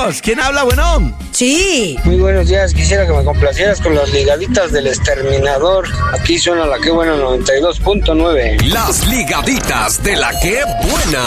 buenos. ¿Quién habla, bueno? Sí. Muy buenos días, quisiera que me complacieras con las ligaditas del exterminador. Aquí suena la que buena 92.9. Las ligaditas de la que buena.